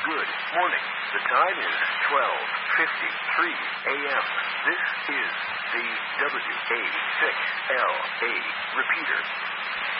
Good morning. The time is 12:53 a.m. This is the WA6LA repeater.